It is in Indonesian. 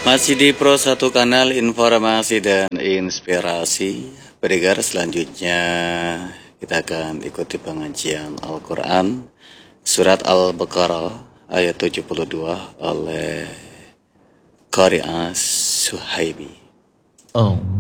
Masih di Pro 1 Kanal Informasi dan Inspirasi. Pendengar, selanjutnya kita akan ikuti pengajian Al-Quran Surat Al-Baqarah ayat 72 oleh Qari As-Suhaibi.